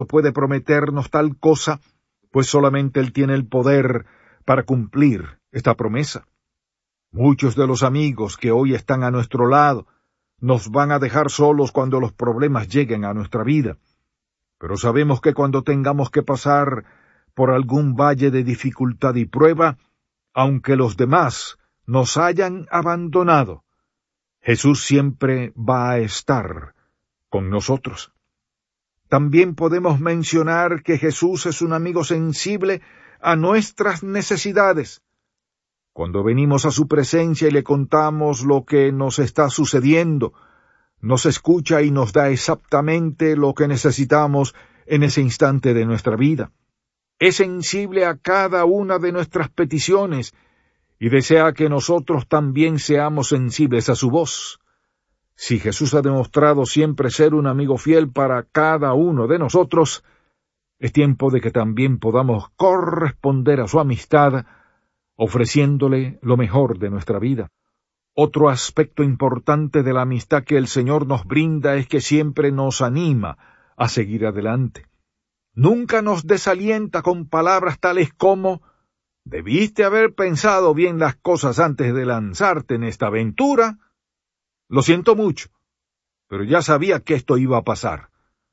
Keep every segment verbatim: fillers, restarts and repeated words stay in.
puede prometernos tal cosa, pues solamente Él tiene el poder para cumplir esta promesa. Muchos de los amigos que hoy están a nuestro lado nos van a dejar solos cuando los problemas lleguen a nuestra vida. Pero sabemos que cuando tengamos que pasar por algún valle de dificultad y prueba, aunque los demás nos hayan abandonado, Jesús siempre va a estar con nosotros. También podemos mencionar que Jesús es un amigo sensible a nuestras necesidades. Cuando venimos a su presencia y le contamos lo que nos está sucediendo, nos escucha y nos da exactamente lo que necesitamos en ese instante de nuestra vida. Es sensible a cada una de nuestras peticiones y desea que nosotros también seamos sensibles a su voz. Si Jesús ha demostrado siempre ser un amigo fiel para cada uno de nosotros, es tiempo de que también podamos corresponder a su amistad, ofreciéndole lo mejor de nuestra vida. Otro aspecto importante de la amistad que el Señor nos brinda es que siempre nos anima a seguir adelante. Nunca nos desalienta con palabras tales como: «Debiste haber pensado bien las cosas antes de lanzarte en esta aventura. Lo siento mucho, pero ya sabía que esto iba a pasar.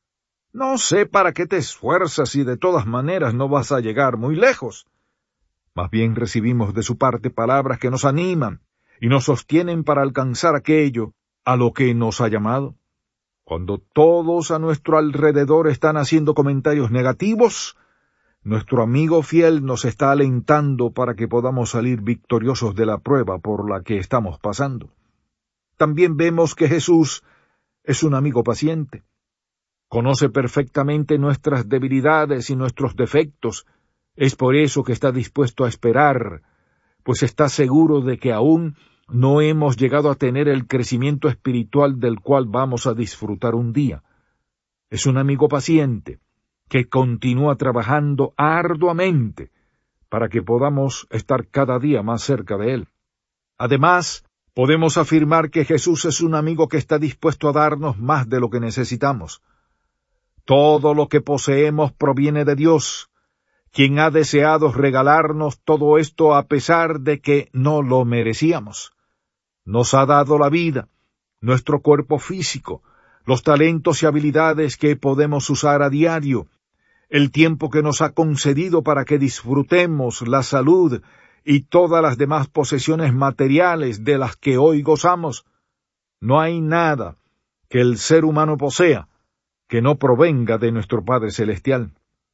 No sé para qué te esfuerzas y de todas maneras no vas a llegar muy lejos». Más bien recibimos de su parte palabras que nos animan y nos sostienen para alcanzar aquello a lo que nos ha llamado. Cuando todos a nuestro alrededor están haciendo comentarios negativos, nuestro amigo fiel nos está alentando para que podamos salir victoriosos de la prueba por la que estamos pasando. También vemos que Jesús es un amigo paciente. Conoce perfectamente nuestras debilidades y nuestros defectos. Es por eso que está dispuesto a esperar, pues está seguro de que aún no hemos llegado a tener el crecimiento espiritual del cual vamos a disfrutar un día. Es un amigo paciente que continúa trabajando arduamente para que podamos estar cada día más cerca de Él. Además, podemos afirmar que Jesús es un amigo que está dispuesto a darnos más de lo que necesitamos. Todo lo que poseemos proviene de Dios, quien ha deseado regalarnos todo esto a pesar de que no lo merecíamos. Nos ha dado la vida, nuestro cuerpo físico, los talentos y habilidades que podemos usar a diario, el tiempo que nos ha concedido para que disfrutemos la salud y todas las demás posesiones materiales de las que hoy gozamos. No hay nada que el ser humano posea que no provenga de nuestro Padre Celestial.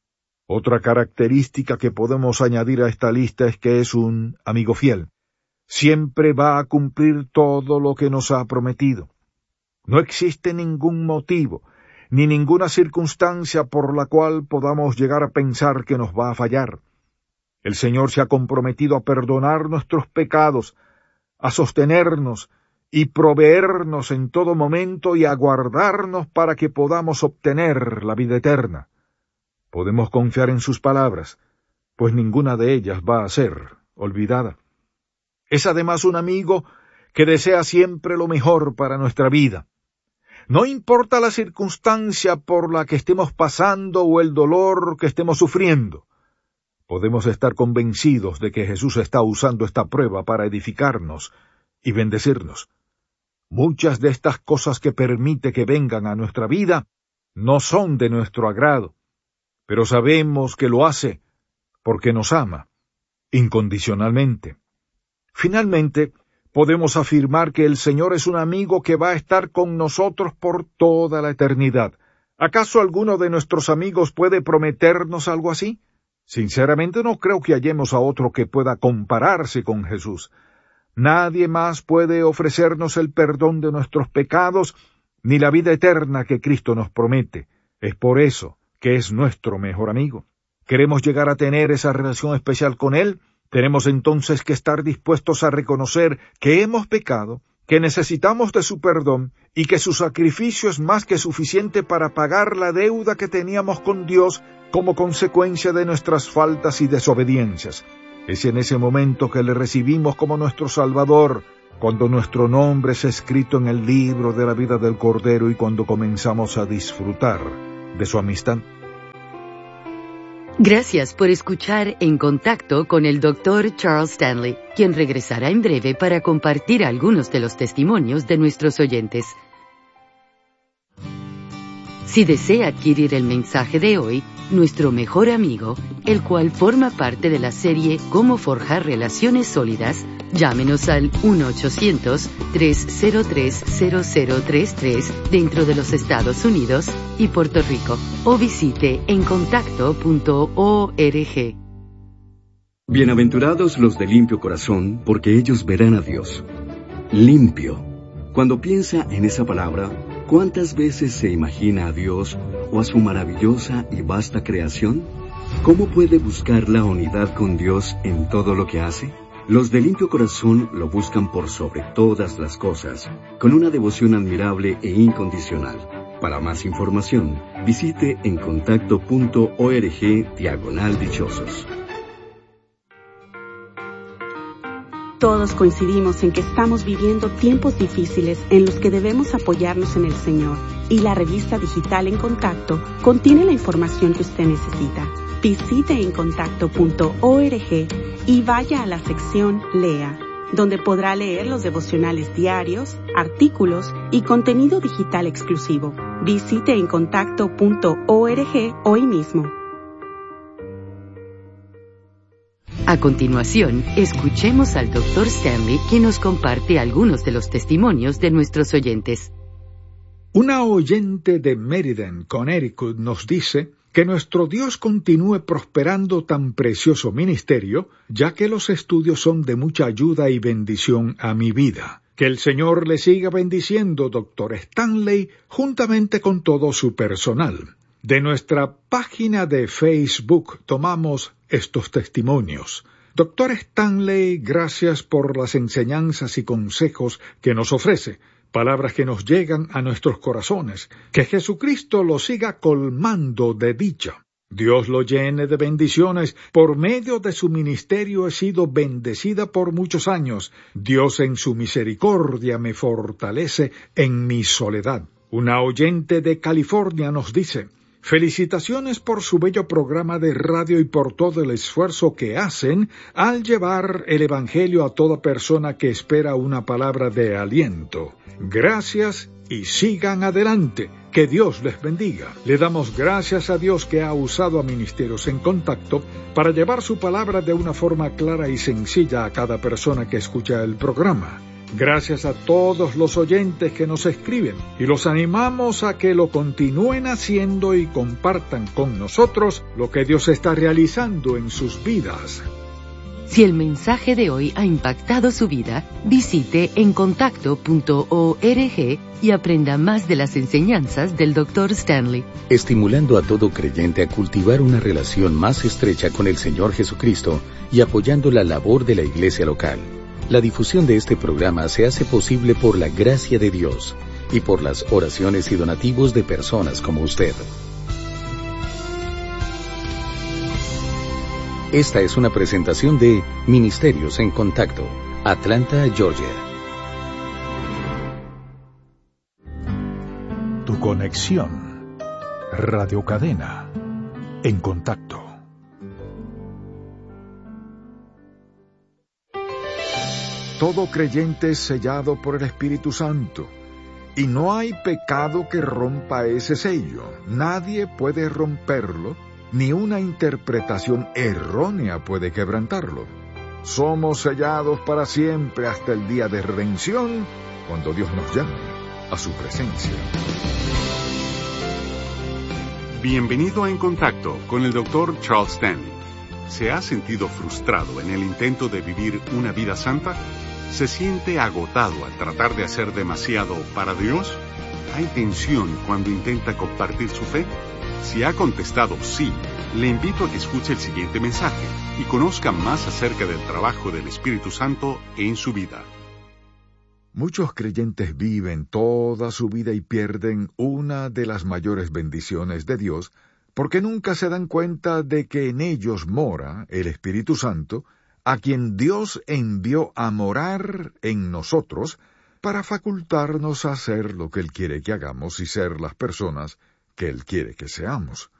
Otra característica que podemos añadir a esta lista es que es un amigo fiel. Siempre va a cumplir todo lo que nos ha prometido. No existe ningún motivo, ni ninguna circunstancia por la cual podamos llegar a pensar que nos va a fallar. El Señor se ha comprometido a perdonar nuestros pecados, a sostenernos y proveernos en todo momento y a guardarnos para que podamos obtener la vida eterna. Podemos confiar en sus palabras, pues ninguna de ellas va a ser olvidada. Es además un amigo que desea siempre lo mejor para nuestra vida. No importa la circunstancia por la que estemos pasando o el dolor que estemos sufriendo, podemos estar convencidos de que Jesús está usando esta prueba para edificarnos y bendecirnos. Muchas de estas cosas que permite que vengan a nuestra vida no son de nuestro agrado, pero sabemos que lo hace porque nos ama incondicionalmente. Finalmente, podemos afirmar que el Señor es un amigo que va a estar con nosotros por toda la eternidad. ¿Acaso alguno de nuestros amigos puede prometernos algo así? Sinceramente no creo que hallemos a otro que pueda compararse con Jesús. Nadie más puede ofrecernos el perdón de nuestros pecados ni la vida eterna que Cristo nos promete. Es por eso que es nuestro mejor amigo. ¿Queremos llegar a tener esa relación especial con Él? Tenemos entonces que estar dispuestos a reconocer que hemos pecado, que necesitamos de su perdón y que su sacrificio es más que suficiente para pagar la deuda que teníamos con Dios como consecuencia de nuestras faltas y desobediencias. Es en ese momento que le recibimos como nuestro Salvador, cuando nuestro nombre es escrito en el libro de la vida del Cordero y cuando comenzamos a disfrutar de su amistad. Gracias por escuchar En Contacto con el doctor Charles Stanley, quien regresará en breve para compartir algunos de los testimonios de nuestros oyentes. Si desea adquirir el mensaje de hoy, nuestro mejor amigo, el cual forma parte de la serie Cómo forjar relaciones sólidas, llámenos al uno ochocientos, tres cero tres, cero cero tres tres dentro de los Estados Unidos y Puerto Rico o visite en contacto punto org. Bienaventurados los de limpio corazón, porque ellos verán a Dios. Limpio. Cuando piensa en esa palabra, ¿cuántas veces se imagina a Dios o a su maravillosa y vasta creación? ¿Cómo puede buscar la unidad con Dios en todo lo que hace? Los de limpio corazón lo buscan por sobre todas las cosas, con una devoción admirable e incondicional. Para más información, visite en contacto punto org diagonal dichosos. Todos coincidimos en que estamos viviendo tiempos difíciles en los que debemos apoyarnos en el Señor, y la revista digital En Contacto contiene la información que usted necesita. Visite en contacto punto org y vaya a la sección Lea, donde podrá leer los devocionales diarios, artículos y contenido digital exclusivo. Visite en contacto punto org hoy mismo. A continuación, escuchemos al doctor Stanley, quien nos comparte algunos de los testimonios de nuestros oyentes. Una oyente de Meriden, Connecticut, nos dice que nuestro Dios continúe prosperando tan precioso ministerio, ya que los estudios son de mucha ayuda y bendición a mi vida. Que el Señor le siga bendiciendo, doctor Stanley, juntamente con todo su personal. De nuestra página de Facebook tomamos estos testimonios. Doctor Stanley, gracias por las enseñanzas y consejos que nos ofrece, palabras que nos llegan a nuestros corazones. Que Jesucristo lo siga colmando de dicha. Dios lo llene de bendiciones. Por medio de su ministerio he sido bendecida por muchos años. Dios en su misericordia me fortalece en mi soledad. Una oyente de California nos dice: felicitaciones por su bello programa de radio y por todo el esfuerzo que hacen al llevar el Evangelio a toda persona que espera una palabra de aliento. Gracias y sigan adelante. Que Dios les bendiga. Le damos gracias a Dios que ha usado a Ministerios en Contacto para llevar su palabra de una forma clara y sencilla a cada persona que escucha el programa. Gracias a todos los oyentes que nos escriben y los animamos a que lo continúen haciendo y compartan con nosotros lo que Dios está realizando en sus vidas. Si el mensaje de hoy ha impactado su vida, visite en contacto punto org y aprenda más de las enseñanzas del doctor Stanley. Estimulando a todo creyente a cultivar una relación más estrecha con el Señor Jesucristo y apoyando la labor de la iglesia local. La difusión de este programa se hace posible por la gracia de Dios y por las oraciones y donativos de personas como usted. Esta es una presentación de Ministerios en Contacto, Atlanta, Georgia. Tu conexión. Radio Cadena. En Contacto. Todo creyente es sellado por el Espíritu Santo, y no hay pecado que rompa ese sello. Nadie puede romperlo, ni una interpretación errónea puede quebrantarlo. Somos sellados para siempre hasta el día de redención, cuando Dios nos llame a su presencia. Bienvenido a En Contacto con el doctor Charles Stanley. ¿Se ha sentido frustrado en el intento de vivir una vida santa? ¿Se siente agotado al tratar de hacer demasiado para Dios? ¿Hay tensión cuando intenta compartir su fe? Si ha contestado sí, le invito a que escuche el siguiente mensaje y conozca más acerca del trabajo del Espíritu Santo en su vida. Muchos creyentes viven toda su vida y pierden una de las mayores bendiciones de Dios porque nunca se dan cuenta de que en ellos mora el Espíritu Santo, a quien Dios envió a morar en nosotros para facultarnos a hacer lo que Él quiere que hagamos y ser las personas que Él quiere que seamos.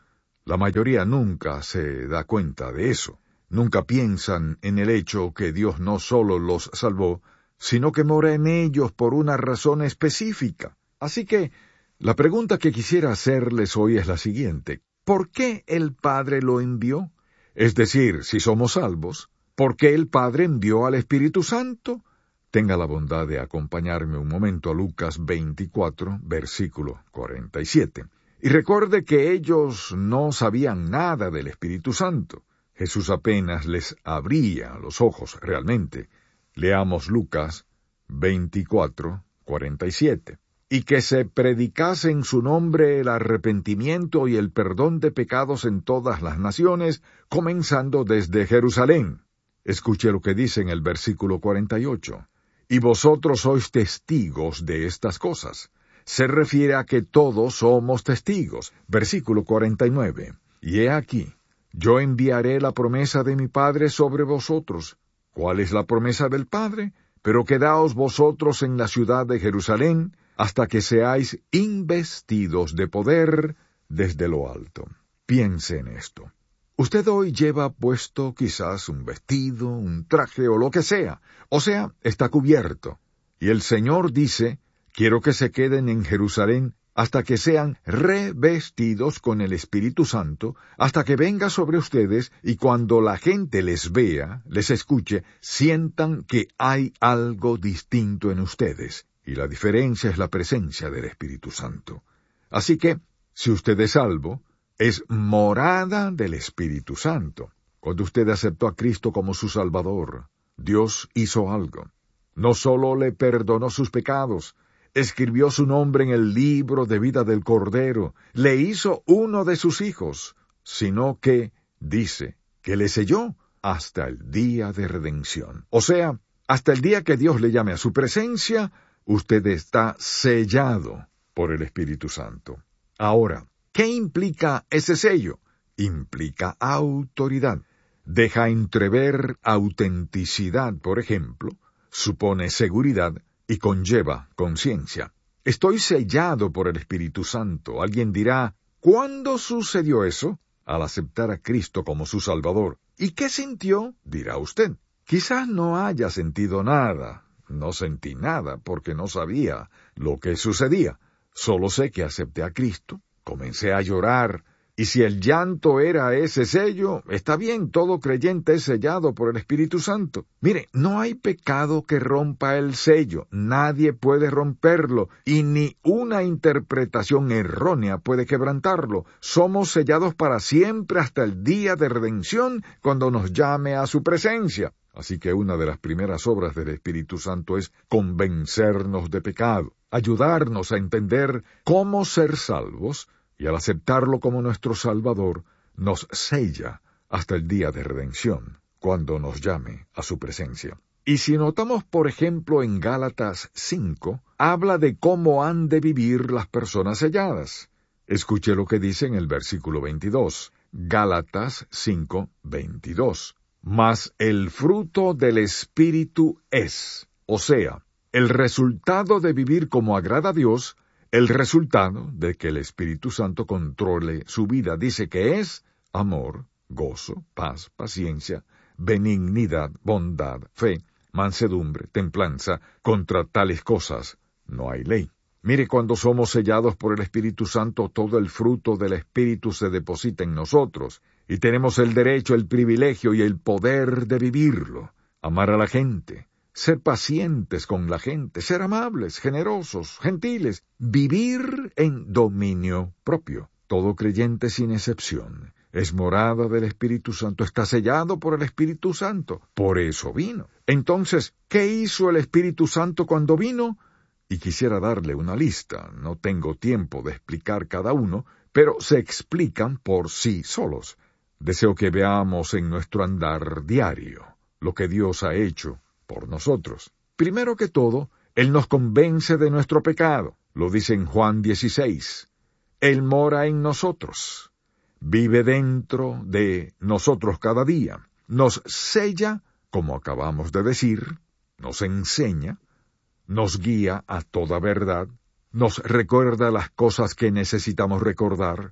La mayoría nunca se da cuenta de eso. Nunca piensan en el hecho que Dios no solo los salvó, sino que mora en ellos por una razón específica. Así que, la pregunta que quisiera hacerles hoy es la siguiente. ¿Por qué el Padre lo envió? Es decir, si somos salvos, ¿por qué el Padre envió al Espíritu Santo? Tenga la bondad de acompañarme un momento a Lucas veinticuatro, versículo cuarenta y siete. Y recuerde que ellos no sabían nada del Espíritu Santo. Jesús apenas les abría los ojos realmente. Leamos Lucas veinticuatro, cuarenta y siete. Y que se predicase en su nombre el arrepentimiento y el perdón de pecados en todas las naciones, comenzando desde Jerusalén. Escuche lo que dice en el versículo cuarenta y ocho. Y vosotros sois testigos de estas cosas. Se refiere a que todos somos testigos. Versículo cuarenta y nueve. Y he aquí, yo enviaré la promesa de mi Padre sobre vosotros. ¿Cuál es la promesa del Padre? Pero quedaos vosotros en la ciudad de Jerusalén, hasta que seáis investidos de poder desde lo alto. Piense en esto. Usted hoy lleva puesto quizás un vestido, un traje o lo que sea, o sea, está cubierto. Y el Señor dice, quiero que se queden en Jerusalén hasta que sean revestidos con el Espíritu Santo, hasta que venga sobre ustedes y cuando la gente les vea, les escuche, sientan que hay algo distinto en ustedes. Y la diferencia es la presencia del Espíritu Santo. Así que, si usted es salvo, es morada del Espíritu Santo. Cuando usted aceptó a Cristo como su Salvador, Dios hizo algo. No solo le perdonó sus pecados, escribió su nombre en el libro de vida del Cordero, le hizo uno de sus hijos, sino que, dice, que le selló hasta el día de redención. O sea, hasta el día que Dios le llame a su presencia, usted está sellado por el Espíritu Santo. Ahora, ¿qué implica ese sello? Implica autoridad. Deja entrever autenticidad, por ejemplo, supone seguridad y conlleva conciencia. Estoy sellado por el Espíritu Santo. Alguien dirá, ¿cuándo sucedió eso? Al aceptar a Cristo como su Salvador. ¿Y qué sintió? Dirá usted. Quizás no haya sentido nada. No sentí nada porque no sabía lo que sucedía. Solo sé que acepté a Cristo. Comencé a llorar, y si el llanto era ese sello, está bien, todo creyente es sellado por el Espíritu Santo. Mire, no hay pecado que rompa el sello, nadie puede romperlo, y ni una interpretación errónea puede quebrantarlo. Somos sellados para siempre hasta el día de redención, cuando nos llame a su presencia. Así que una de las primeras obras del Espíritu Santo es convencernos de pecado, ayudarnos a entender cómo ser salvos, y al aceptarlo como nuestro Salvador, nos sella hasta el día de redención, cuando nos llame a su presencia. Y si notamos, por ejemplo, en Gálatas cinco, habla de cómo han de vivir las personas selladas. Escuche lo que dice en el versículo veintidós. Gálatas cinco, veintidós. Mas el fruto del Espíritu es, o sea, el resultado de vivir como agrada a Dios, el resultado de que el Espíritu Santo controle su vida, dice que es amor, gozo, paz, paciencia, benignidad, bondad, fe, mansedumbre, templanza. Contra tales cosas no hay ley. Mire, cuando somos sellados por el Espíritu Santo, todo el fruto del Espíritu se deposita en nosotros, y tenemos el derecho, el privilegio y el poder de vivirlo. Amar a la gente, ser pacientes con la gente, ser amables, generosos, gentiles, vivir en dominio propio. Todo creyente sin excepción es morada del Espíritu Santo, está sellado por el Espíritu Santo. Por eso vino. Entonces, ¿qué hizo el Espíritu Santo cuando vino? Y quisiera darle una lista. No tengo tiempo de explicar cada uno, pero se explican por sí solos. Deseo que veamos en nuestro andar diario lo que Dios ha hecho por nosotros. Primero que todo, Él nos convence de nuestro pecado. Lo dice en Juan dieciséis. Él mora en nosotros. Vive dentro de nosotros cada día. Nos sella, como acabamos de decir, nos enseña, nos guía a toda verdad, nos recuerda las cosas que necesitamos recordar,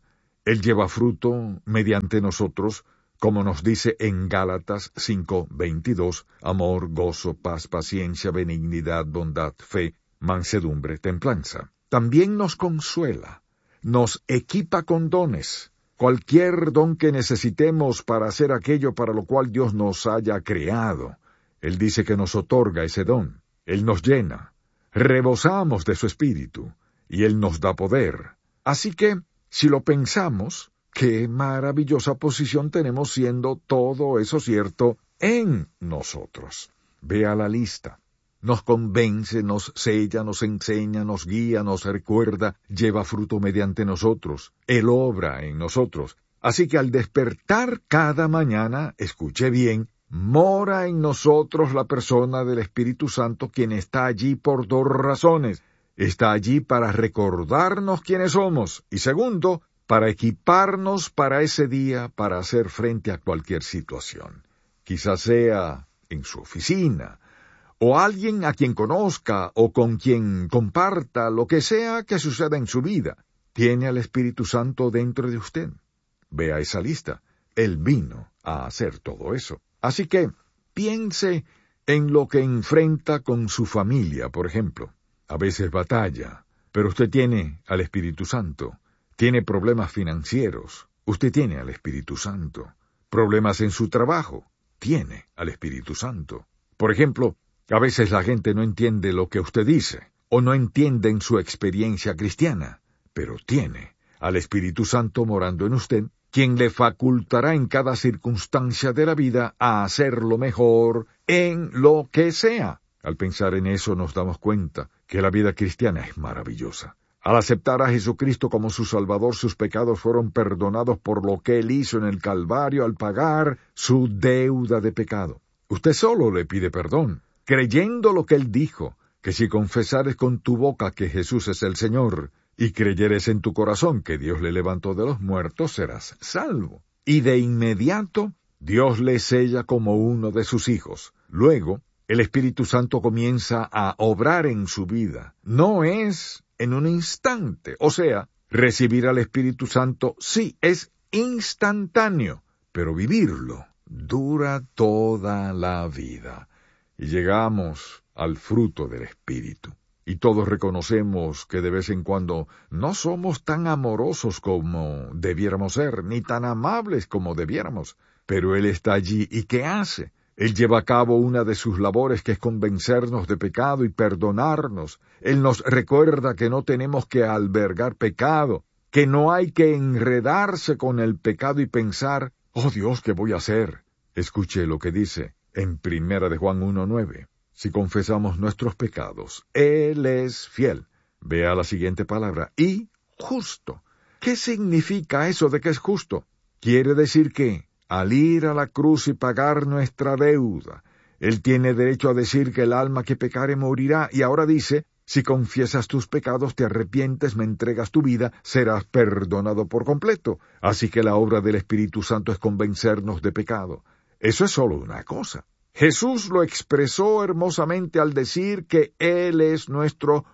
Él lleva fruto mediante nosotros, como nos dice en Gálatas cinco veintidós, amor, gozo, paz, paciencia, benignidad, bondad, fe, mansedumbre, templanza. También nos consuela, nos equipa con dones, cualquier don que necesitemos para hacer aquello para lo cual Dios nos haya creado. Él dice que nos otorga ese don, Él nos llena, rebosamos de su espíritu, y Él nos da poder. Así que, si lo pensamos, qué maravillosa posición tenemos siendo todo eso cierto en nosotros. Vea la lista. Nos convence, nos sella, nos enseña, nos guía, nos recuerda, lleva fruto mediante nosotros. Él obra en nosotros. Así que al despertar cada mañana, escuche bien, mora en nosotros la persona del Espíritu Santo, quien está allí por dos razones. Está allí para recordarnos quiénes somos y segundo, para equiparnos para ese día, para hacer frente a cualquier situación. Quizás sea en su oficina, o alguien a quien conozca o con quien comparta lo que sea que suceda en su vida. Tiene al Espíritu Santo dentro de usted. Vea esa lista. Él vino a hacer todo eso. Así que piense en lo que enfrenta con su familia, por ejemplo. A veces batalla, pero usted tiene al Espíritu Santo. Tiene problemas financieros, usted tiene al Espíritu Santo. Problemas en su trabajo, tiene al Espíritu Santo. Por ejemplo, a veces la gente no entiende lo que usted dice, o no entienden su experiencia cristiana, pero tiene al Espíritu Santo morando en usted, quien le facultará en cada circunstancia de la vida a hacerlo mejor en lo que sea. Al pensar en eso nos damos cuenta que la vida cristiana es maravillosa. Al aceptar a Jesucristo como su Salvador, sus pecados fueron perdonados por lo que Él hizo en el Calvario al pagar su deuda de pecado. Usted solo le pide perdón, creyendo lo que Él dijo, que si confesares con tu boca que Jesús es el Señor, y creyeres en tu corazón que Dios le levantó de los muertos, serás salvo. Y de inmediato, Dios le sella como uno de sus hijos. Luego, el Espíritu Santo comienza a obrar en su vida. No es en un instante. O sea, recibir al Espíritu Santo sí es instantáneo, pero vivirlo dura toda la vida. Y llegamos al fruto del Espíritu. Y todos reconocemos que de vez en cuando no somos tan amorosos como debiéramos ser, ni tan amables como debiéramos. Pero Él está allí. ¿Y qué hace? Él lleva a cabo una de sus labores, que es convencernos de pecado y perdonarnos. Él nos recuerda que no tenemos que albergar pecado, que no hay que enredarse con el pecado y pensar, «Oh Dios, ¿qué voy a hacer?». Escuche lo que dice en Primera de Juan uno nueve. Si confesamos nuestros pecados, Él es fiel. Vea la siguiente palabra, y justo. ¿Qué significa eso de que es justo? Quiere decir que, al ir a la cruz y pagar nuestra deuda, Él tiene derecho a decir que el alma que pecare morirá, y ahora dice, si confiesas tus pecados, te arrepientes, me entregas tu vida, serás perdonado por completo. Así que la obra del Espíritu Santo es convencernos de pecado. Eso es solo una cosa. Jesús lo expresó hermosamente al decir que Él es nuestro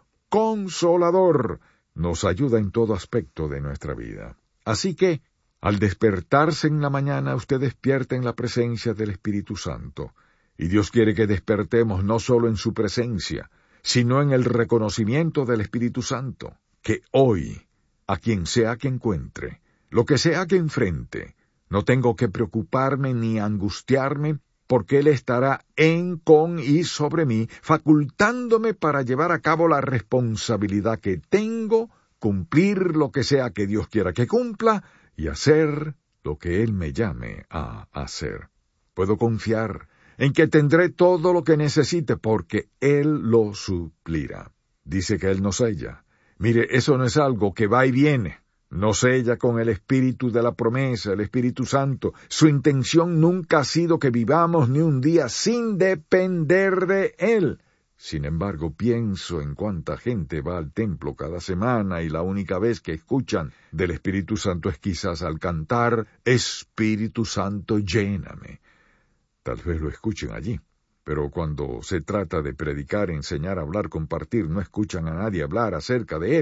consolador. Nos ayuda en todo aspecto de nuestra vida. Así que, al despertarse en la mañana, usted despierta en la presencia del Espíritu Santo. Y Dios quiere que despertemos no solo en su presencia, sino en el reconocimiento del Espíritu Santo. Que hoy, a quien sea que encuentre, lo que sea que enfrente, no tengo que preocuparme ni angustiarme, porque Él estará en, con y sobre mí, facultándome para llevar a cabo la responsabilidad que tengo, cumplir lo que sea que Dios quiera que cumpla, y hacer lo que Él me llame a hacer. Puedo confiar en que tendré todo lo que necesite, porque Él lo suplirá. Dice que Él nos sella. Mire, eso no es algo que va y viene. Nos sella con el Espíritu de la promesa, el Espíritu Santo. Su intención nunca ha sido que vivamos ni un día sin depender de Él. Sin embargo, pienso en cuánta gente va al templo cada semana y la única vez que escuchan del Espíritu Santo es quizás al cantar, Espíritu Santo, lléname. Tal vez lo escuchen allí, pero cuando se trata de predicar, enseñar, hablar, compartir, no escuchan a nadie hablar acerca de Él.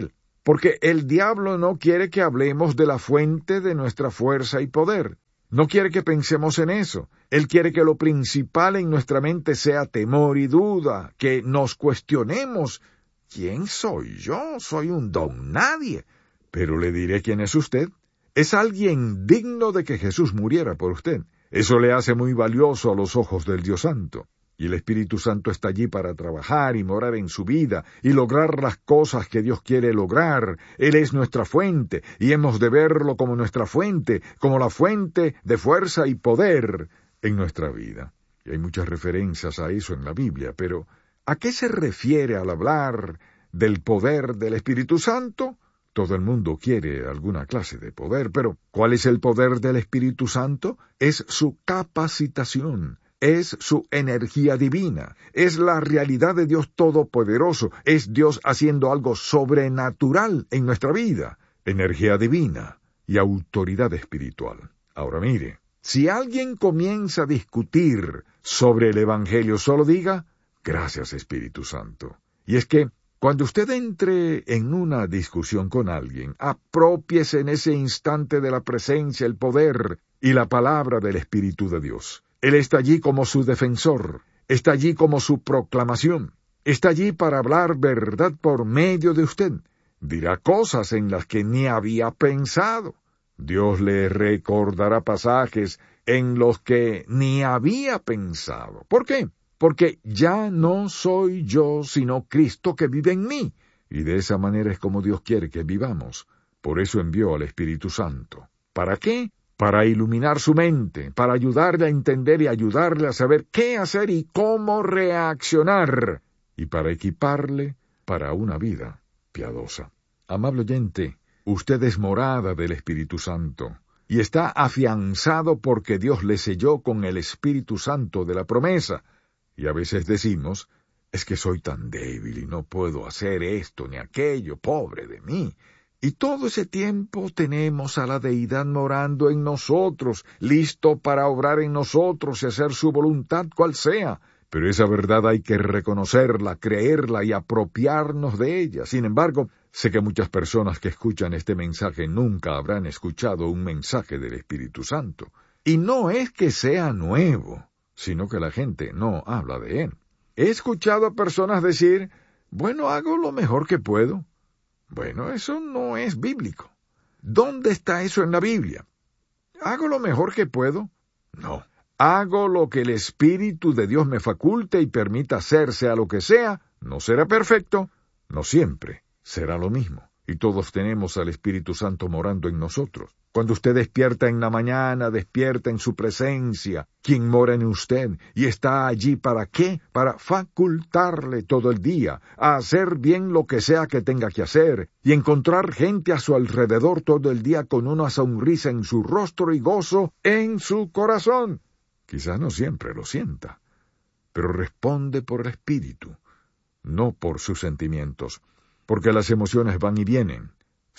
Porque el diablo no quiere que hablemos de la fuente de nuestra fuerza y poder. No quiere que pensemos en eso. Él quiere que lo principal en nuestra mente sea temor y duda, que nos cuestionemos. ¿Quién soy yo? Soy un don nadie. Pero le diré quién es usted. Es alguien digno de que Jesús muriera por usted. Eso le hace muy valioso a los ojos del Dios Santo. Y el Espíritu Santo está allí para trabajar y morar en su vida y lograr las cosas que Dios quiere lograr. Él es nuestra fuente y hemos de verlo como nuestra fuente, como la fuente de fuerza y poder en nuestra vida. Y hay muchas referencias a eso en la Biblia, pero ¿a qué se refiere al hablar del poder del Espíritu Santo? Todo el mundo quiere alguna clase de poder, pero ¿cuál es el poder del Espíritu Santo? Es su capacitación. Es su energía divina, es la realidad de Dios Todopoderoso, es Dios haciendo algo sobrenatural en nuestra vida, energía divina y autoridad espiritual. Ahora mire, si alguien comienza a discutir sobre el Evangelio, solo diga, gracias Espíritu Santo. Y es que cuando usted entre en una discusión con alguien, aprópiese en ese instante de la presencia, el poder y la palabra del Espíritu de Dios. Él está allí como su defensor, está allí como su proclamación, está allí para hablar verdad por medio de usted. Dirá cosas en las que ni había pensado. Dios le recordará pasajes en los que ni había pensado. ¿Por qué? Porque ya no soy yo, sino Cristo que vive en mí. Y de esa manera es como Dios quiere que vivamos. Por eso envió al Espíritu Santo. ¿Para qué? Para iluminar su mente, para ayudarle a entender y ayudarle a saber qué hacer y cómo reaccionar, y para equiparle para una vida piadosa. Amable oyente, usted es morada del Espíritu Santo, y está afianzado porque Dios le selló con el Espíritu Santo de la promesa. Y a veces decimos, es que soy tan débil y no puedo hacer esto ni aquello, pobre de mí. Y todo ese tiempo tenemos a la Deidad morando en nosotros, listo para obrar en nosotros y hacer su voluntad cual sea. Pero esa verdad hay que reconocerla, creerla y apropiarnos de ella. Sin embargo, sé que muchas personas que escuchan este mensaje nunca habrán escuchado un mensaje del Espíritu Santo. Y no es que sea nuevo, sino que la gente no habla de él. He escuchado a personas decir, bueno, hago lo mejor que puedo. Bueno, eso no es bíblico. ¿Dónde está eso en la Biblia? ¿Hago lo mejor que puedo? No. Hago lo que el Espíritu de Dios me faculte y permita hacer, sea lo que sea. No será perfecto, no siempre será lo mismo. Y todos tenemos al Espíritu Santo morando en nosotros. Cuando usted despierta en la mañana, despierta en su presencia, quien mora en usted, y está allí ¿para qué? Para facultarle todo el día, a hacer bien lo que sea que tenga que hacer, y encontrar gente a su alrededor todo el día con una sonrisa en su rostro y gozo en su corazón. Quizás no siempre lo sienta, pero responde por el Espíritu, no por sus sentimientos, porque las emociones van y vienen,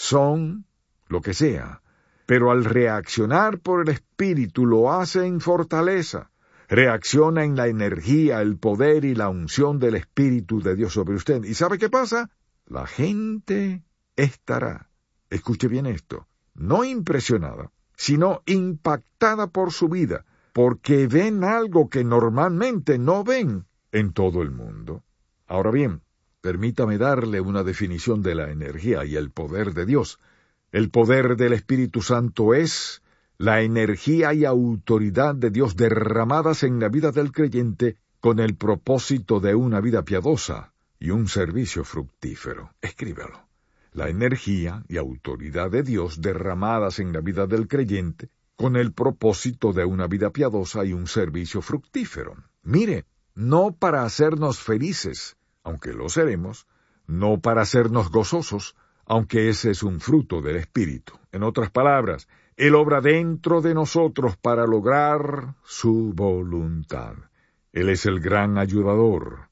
son lo que sea, pero al reaccionar por el Espíritu lo hace en fortaleza, reacciona en la energía, el poder y la unción del Espíritu de Dios sobre usted. ¿Y sabe qué pasa? La gente estará, escuche bien esto, no impresionada, sino impactada por su vida, porque ven algo que normalmente no ven en todo el mundo. Ahora bien, permítame darle una definición de la energía y el poder de Dios. El poder del Espíritu Santo es la energía y autoridad de Dios derramadas en la vida del creyente con el propósito de una vida piadosa y un servicio fructífero. Escríbalo. La energía y autoridad de Dios derramadas en la vida del creyente con el propósito de una vida piadosa y un servicio fructífero. Mire, no para hacernos felices, aunque lo seremos, no para hacernos gozosos, aunque ese es un fruto del Espíritu. En otras palabras, Él obra dentro de nosotros para lograr su voluntad. Él es el gran ayudador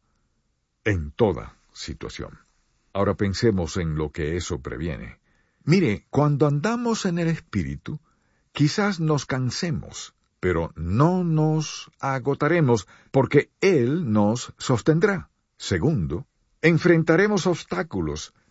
en toda situación. Ahora pensemos en lo que eso previene. Mire, cuando andamos en el Espíritu, quizás nos cansemos, pero no nos agotaremos, porque Él nos sostendrá. Segundo, enfrentaremos obstáculos,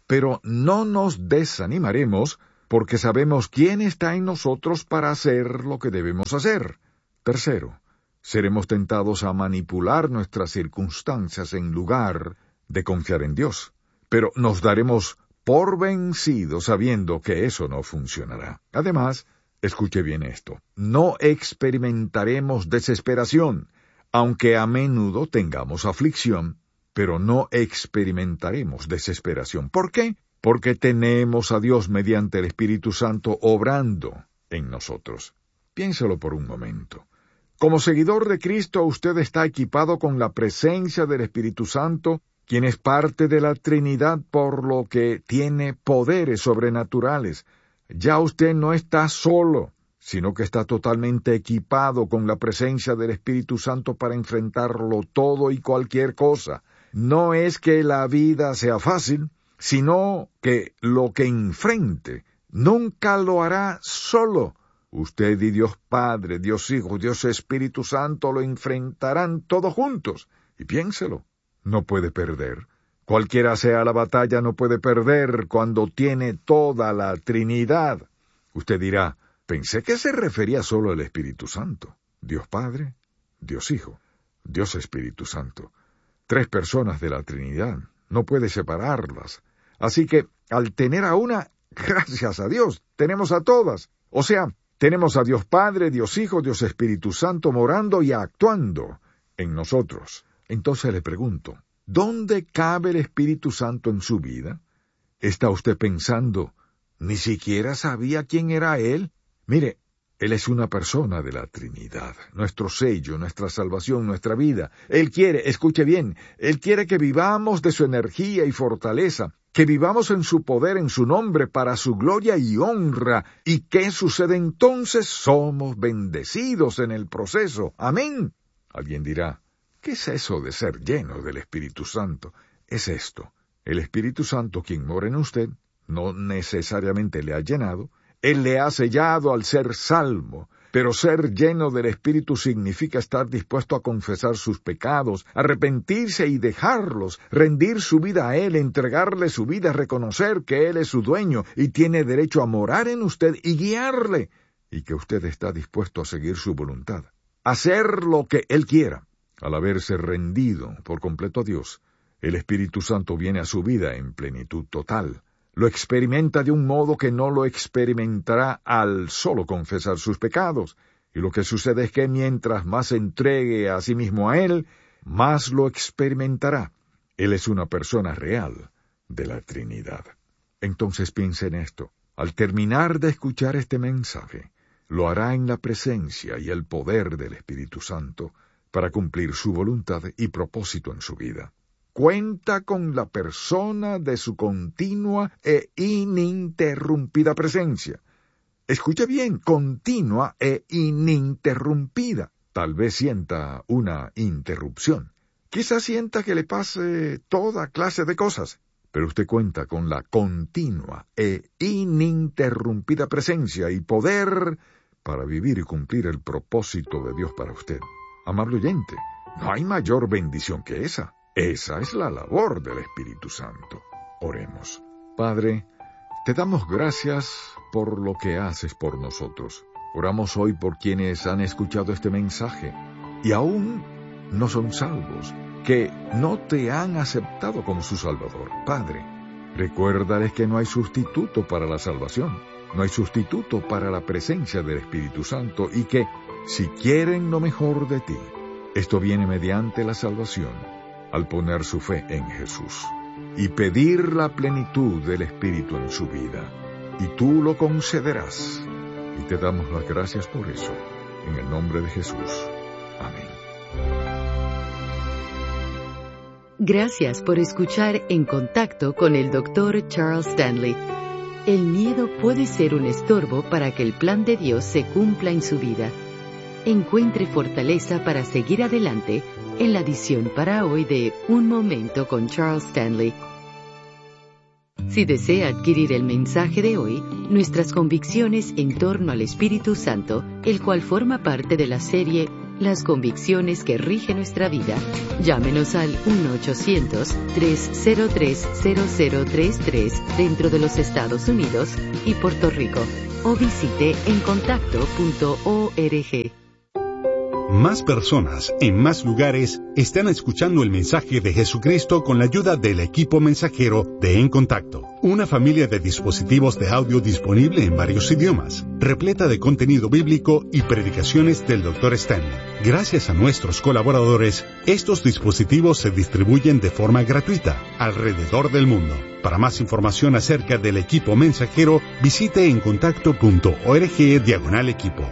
pero no nos desanimaremos porque sabemos quién está en nosotros para hacer lo que debemos hacer. Tercero, seremos tentados a manipular nuestras circunstancias en lugar de confiar en Dios, pero nos daremos por vencidos sabiendo que eso no funcionará. Además, escuche bien esto, no experimentaremos desesperación, aunque a menudo tengamos aflicción, pero no experimentaremos desesperación. ¿Por qué? Porque tenemos a Dios mediante el Espíritu Santo obrando en nosotros. Piénselo por un momento. Como seguidor de Cristo, usted está equipado con la presencia del Espíritu Santo, quien es parte de la Trinidad, por lo que tiene poderes sobrenaturales. Ya usted no está solo, sino que está totalmente equipado con la presencia del Espíritu Santo para enfrentarlo todo y cualquier cosa. No es que la vida sea fácil, sino que lo que enfrente nunca lo hará solo. Usted y Dios Padre, Dios Hijo, Dios Espíritu Santo lo enfrentarán todos juntos. Y piénselo, no puede perder. Cualquiera sea la batalla, no puede perder cuando tiene toda la Trinidad. Usted dirá, pensé que se refería solo al Espíritu Santo. Dios Padre, Dios Hijo, Dios Espíritu Santo. Tres personas de la Trinidad, no puede separarlas. Así que, al tener a una, gracias a Dios, tenemos a todas. O sea, tenemos a Dios Padre, Dios Hijo, Dios Espíritu Santo morando y actuando en nosotros. Entonces le pregunto, ¿dónde cabe el Espíritu Santo en su vida? ¿Está usted pensando, ni siquiera sabía quién era Él? Mire, Él es una persona de la Trinidad, nuestro sello, nuestra salvación, nuestra vida. Él quiere, escuche bien, Él quiere que vivamos de su energía y fortaleza, que vivamos en su poder, en su nombre, para su gloria y honra. ¿Y qué sucede entonces? Somos bendecidos en el proceso. Amén. Alguien dirá, ¿qué es eso de ser lleno del Espíritu Santo? Es esto. El Espíritu Santo, quien mora en usted, no necesariamente le ha llenado. Él le ha sellado al ser salvo, pero ser lleno del Espíritu significa estar dispuesto a confesar sus pecados, arrepentirse y dejarlos, rendir su vida a Él, entregarle su vida, reconocer que Él es su dueño y tiene derecho a morar en usted y guiarle, y que usted está dispuesto a seguir su voluntad, hacer lo que Él quiera. Al haberse rendido por completo a Dios, el Espíritu Santo viene a su vida en plenitud total. Lo experimenta de un modo que no lo experimentará al solo confesar sus pecados. Y lo que sucede es que mientras más se entregue a sí mismo a Él, más lo experimentará. Él es una persona real de la Trinidad. Entonces piense en esto. Al terminar de escuchar este mensaje, lo hará en la presencia y el poder del Espíritu Santo para cumplir su voluntad y propósito en su vida. Cuenta con la persona de su continua e ininterrumpida presencia. Escuche bien, continua e ininterrumpida. Tal vez sienta una interrupción. Quizás sienta que le pase toda clase de cosas, pero usted cuenta con la continua e ininterrumpida presencia y poder para vivir y cumplir el propósito de Dios para usted. Amable oyente, no hay mayor bendición que esa. Esa es la labor del Espíritu Santo. Oremos. Padre, te damos gracias por lo que haces por nosotros. Oramos hoy por quienes han escuchado este mensaje y aún no son salvos, que no te han aceptado como su Salvador. Padre, recuérdales que no hay sustituto para la salvación, no hay sustituto para la presencia del Espíritu Santo y que, si quieren lo mejor de ti, esto viene mediante la salvación, al poner su fe en Jesús y pedir la plenitud del Espíritu en su vida. Y tú lo concederás. Y te damos las gracias por eso. En el nombre de Jesús. Amén. Gracias por escuchar En Contacto con el doctor Charles Stanley. El miedo puede ser un estorbo para que el plan de Dios se cumpla en su vida. Encuentre fortaleza para seguir adelante en la edición para hoy de Un Momento con Charles Stanley. Si desea adquirir el mensaje de hoy, nuestras convicciones en torno al Espíritu Santo, el cual forma parte de la serie las convicciones que rigen nuestra vida. Llámenos al uno ochocientos, tres cero tres, cero cero tres tres dentro de los Estados Unidos y Puerto Rico o visite en contacto punto org. Más personas, en más lugares, están escuchando el mensaje de Jesucristo con la ayuda del equipo mensajero de En Contacto, una familia de dispositivos de audio disponible en varios idiomas, repleta de contenido bíblico y predicaciones del doctor Stanley. Gracias a nuestros colaboradores, estos dispositivos se distribuyen de forma gratuita alrededor del mundo. Para más información acerca del equipo mensajero, visite en contacto punto org diagonal equipo.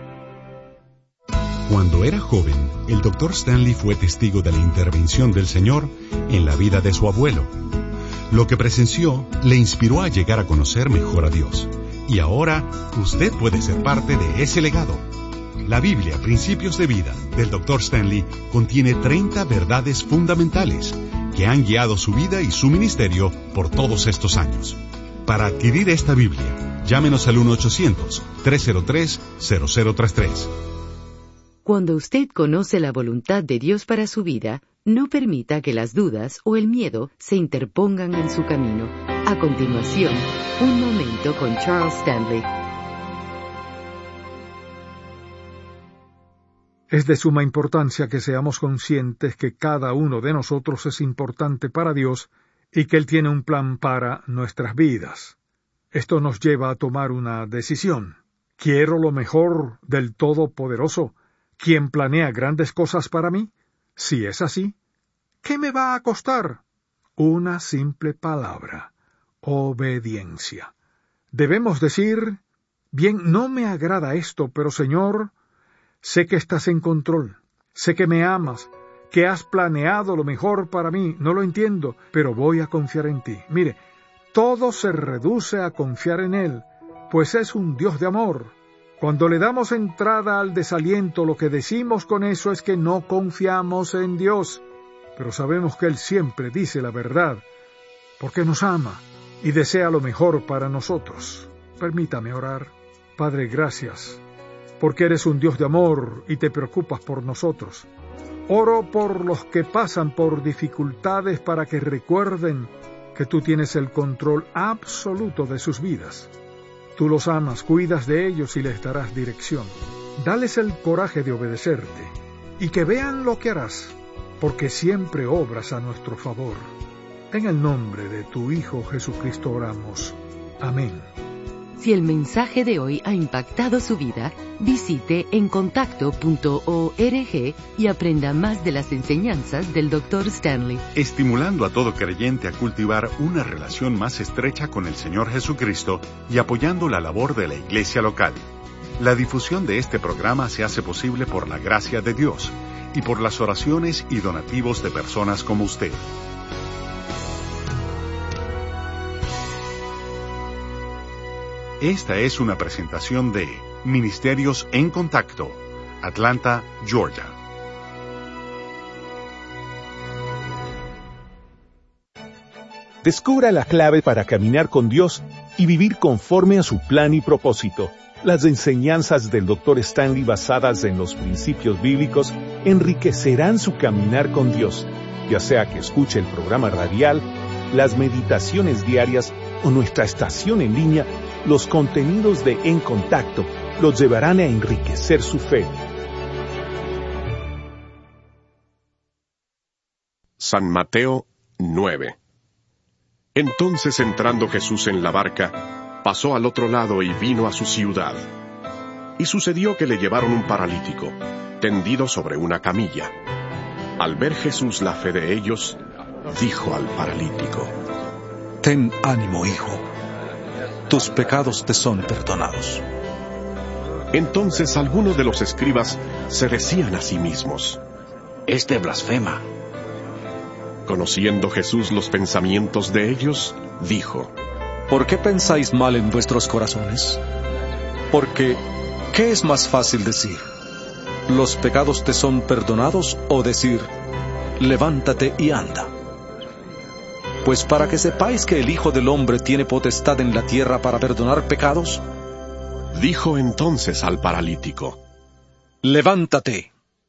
Cuando era joven, el doctor Stanley fue testigo de la intervención del Señor en la vida de su abuelo. Lo que presenció le inspiró a llegar a conocer mejor a Dios. Y ahora, usted puede ser parte de ese legado. La Biblia, Principios de Vida, del doctor Stanley, contiene treinta verdades fundamentales que han guiado su vida y su ministerio por todos estos años. Para adquirir esta Biblia, llámenos al uno ochocientos, tres cero tres, cero cero tres tres. Cuando usted conoce la voluntad de Dios para su vida, no permita que las dudas o el miedo se interpongan en su camino. A continuación, un momento con Charles Stanley. Es de suma importancia que seamos conscientes que cada uno de nosotros es importante para Dios y que Él tiene un plan para nuestras vidas. Esto nos lleva a tomar una decisión. ¿Quiero lo mejor del Todopoderoso, quien planea grandes cosas para mí? Si es así, ¿qué me va a costar? Una simple palabra: obediencia. Debemos decir, bien, no me agrada esto, pero Señor, sé que estás en control, sé que me amas, que has planeado lo mejor para mí, no lo entiendo, pero voy a confiar en ti. Mire, todo se reduce a confiar en Él, pues es un Dios de amor. Cuando le damos entrada al desaliento, lo que decimos con eso es que no confiamos en Dios, pero sabemos que Él siempre dice la verdad, porque nos ama y desea lo mejor para nosotros. Permítame orar. Padre, gracias, porque eres un Dios de amor y te preocupas por nosotros. Oro por los que pasan por dificultades para que recuerden que tú tienes el control absoluto de sus vidas. Tú los amas, cuidas de ellos y les darás dirección. Dales el coraje de obedecerte y que vean lo que harás, porque siempre obras a nuestro favor. En el nombre de tu Hijo Jesucristo oramos. Amén. Si el mensaje de hoy ha impactado su vida, visite en contacto punto org y aprenda más de las enseñanzas del doctor Stanley. Estimulando a todo creyente a cultivar una relación más estrecha con el Señor Jesucristo y apoyando la labor de la iglesia local. La difusión de este programa se hace posible por la gracia de Dios y por las oraciones y donativos de personas como usted. Esta es una presentación de Ministerios en Contacto, Atlanta, Georgia. Descubra la clave para caminar con Dios y vivir conforme a su plan y propósito. Las enseñanzas del doctor Stanley basadas en los principios bíblicos enriquecerán su caminar con Dios, ya sea que escuche el programa radial, las meditaciones diarias o nuestra estación en línea. Los contenidos de En Contacto los llevarán a enriquecer su fe. San Mateo nueve. Entonces, entrando Jesús en la barca, pasó al otro lado y vino a su ciudad. Y sucedió que le llevaron un paralítico, tendido sobre una camilla. Al ver Jesús la fe de ellos, dijo al paralítico: Ten ánimo, hijo. Tus pecados te son perdonados. Entonces algunos de los escribas se decían a sí mismos: Este blasfema. Conociendo Jesús los pensamientos de ellos, dijo: ¿Por qué pensáis mal en vuestros corazones? Porque, ¿qué es más fácil decir? ¿Los pecados te son perdonados? O decir, levántate y anda. Pues para que sepáis que el Hijo del Hombre tiene potestad en la tierra para perdonar pecados. Dijo entonces al paralítico: Levántate,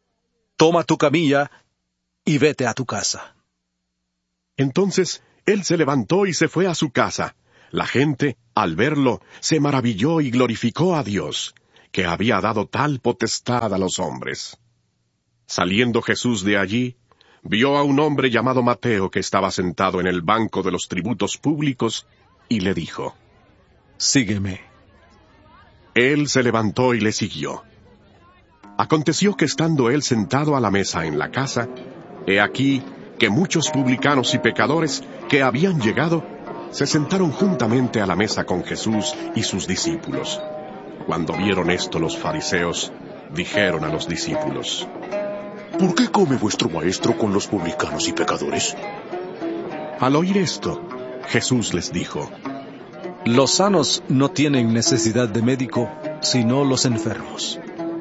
toma tu camilla y vete a tu casa. Entonces él se levantó y se fue a su casa. La gente, al verlo, se maravilló y glorificó a Dios, que había dado tal potestad a los hombres. Saliendo Jesús de allí, vio a un hombre llamado Mateo que estaba sentado en el banco de los tributos públicos, y le dijo: Sígueme. Él se levantó y le siguió. Aconteció que estando él sentado a la mesa en la casa, he aquí que muchos publicanos y pecadores que habían llegado, se sentaron juntamente a la mesa con Jesús y sus discípulos. Cuando vieron esto los fariseos, dijeron a los discípulos: ¿Por qué come vuestro maestro con los publicanos y pecadores? Al oír esto, Jesús les dijo: Los sanos no tienen necesidad de médico, sino los enfermos.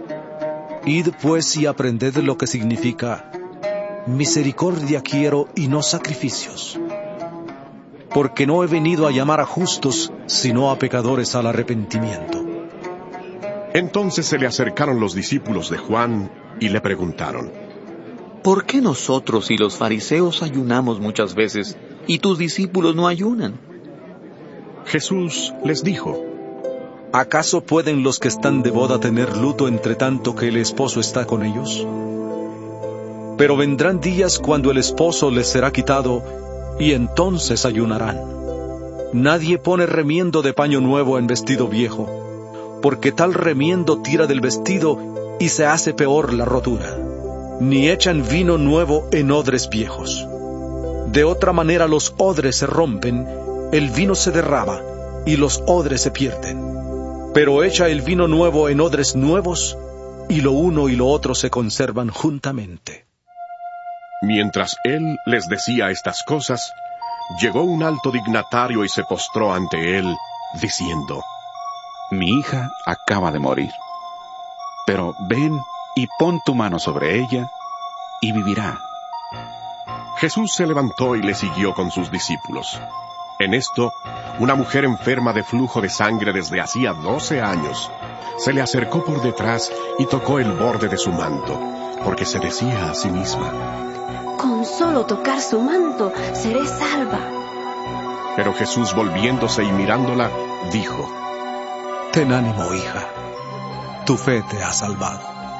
Id pues y aprended lo que significa: misericordia quiero y no sacrificios. Porque no he venido a llamar a justos, sino a pecadores al arrepentimiento. Entonces se le acercaron los discípulos de Juan y le preguntaron: ¿Por qué nosotros y los fariseos ayunamos muchas veces y tus discípulos no ayunan? Jesús les dijo: ¿Acaso pueden los que están de boda tener luto entre tanto que el esposo está con ellos? Pero vendrán días cuando el esposo les será quitado, y entonces ayunarán. Nadie pone remiendo de paño nuevo en vestido viejo, porque tal remiendo tira del vestido y se hace peor la rotura. Ni echan vino nuevo en odres viejos. De otra manera los odres se rompen, el vino se derrama, y los odres se pierden. Pero echa el vino nuevo en odres nuevos, y lo uno y lo otro se conservan juntamente. Mientras él les decía estas cosas, llegó un alto dignatario y se postró ante él, diciendo: Mi hija acaba de morir, pero ven y pon tu mano sobre ella, y vivirá. Jesús se levantó y le siguió con sus discípulos. En esto, una mujer enferma de flujo de sangre desde hacía doce años, se le acercó por detrás y tocó el borde de su manto, porque se decía a sí misma: Con solo tocar su manto, seré salva. Pero Jesús, volviéndose y mirándola, dijo: Ten ánimo, hija, tu fe te ha salvado.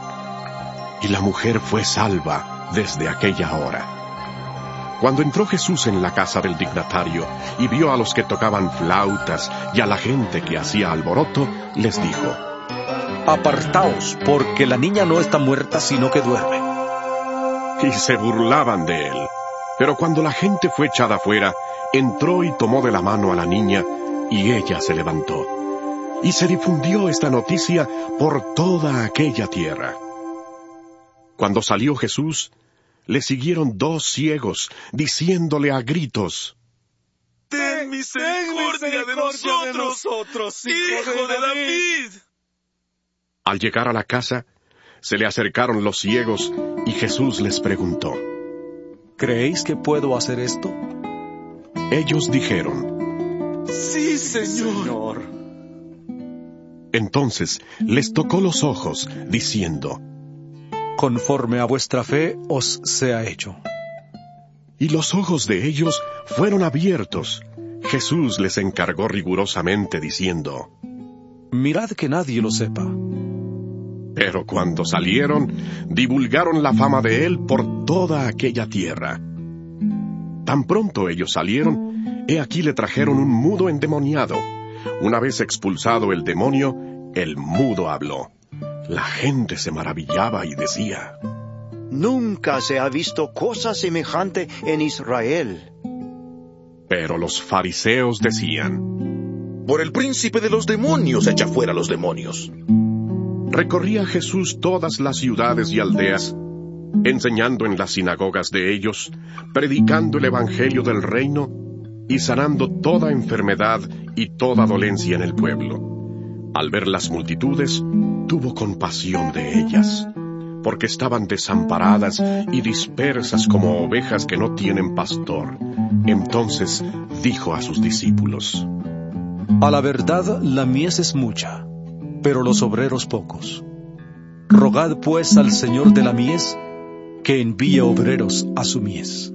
Y la mujer fue salva desde aquella hora. Cuando entró Jesús en la casa del dignatario y vio a los que tocaban flautas y a la gente que hacía alboroto, les dijo: Apartaos, porque la niña no está muerta, sino que duerme. Y se burlaban de él. Pero cuando la gente fue echada afuera, entró y tomó de la mano a la niña, y ella se levantó. Y se difundió esta noticia por toda aquella tierra. Cuando salió Jesús, le siguieron dos ciegos, diciéndole a gritos: Ten misericordia de nosotros, de nosotros hijo de David. Al llegar a la casa, se le acercaron los ciegos, y Jesús les preguntó: ¿Creéis que puedo hacer esto? Ellos dijeron: Sí, Señor. Entonces les tocó los ojos, diciendo: Conforme a vuestra fe os sea hecho. Y los ojos de ellos fueron abiertos. Jesús les encargó rigurosamente, diciendo: Mirad que nadie lo sepa. Pero cuando salieron, divulgaron la fama de él por toda aquella tierra. Tan pronto ellos salieron, he aquí le trajeron un mudo endemoniado. Una vez expulsado el demonio, el mudo habló. La gente se maravillaba y decía: Nunca se ha visto cosa semejante en Israel. Pero los fariseos decían: Por el príncipe de los demonios echa fuera los demonios. Recorría Jesús todas las ciudades y aldeas, enseñando en las sinagogas de ellos, predicando el evangelio del reino y sanando toda enfermedad y toda dolencia en el pueblo. Al ver las multitudes, tuvo compasión de ellas, porque estaban desamparadas y dispersas como ovejas que no tienen pastor. Entonces dijo a sus discípulos: A la verdad, la mies es mucha, pero los obreros pocos. Rogad pues al Señor de la mies que envíe obreros a su mies.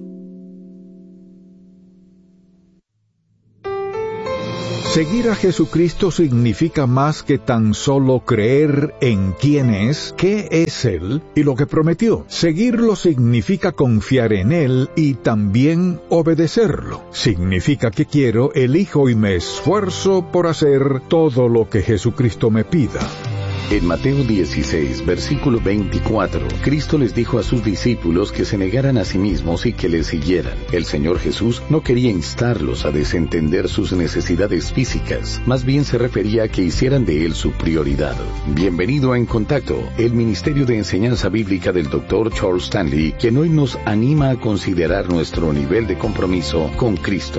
Seguir a Jesucristo significa más que tan solo creer en quién es, qué es Él y lo que prometió. Seguirlo significa confiar en Él y también obedecerlo. Significa que quiero, elijo y me esfuerzo por hacer todo lo que Jesucristo me pida. En Mateo dieciséis, versículo veinticuatro, Cristo les dijo a sus discípulos que se negaran a sí mismos y que le siguieran. El Señor Jesús no quería instarlos a desentender sus necesidades físicas, más bien se refería a que hicieran de Él su prioridad. Bienvenido a En Contacto, el Ministerio de Enseñanza Bíblica del doctor Charles Stanley, quien hoy nos anima a considerar nuestro nivel de compromiso con Cristo.